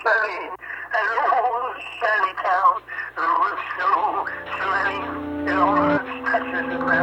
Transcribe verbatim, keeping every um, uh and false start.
sunny, an old sunny town. It was so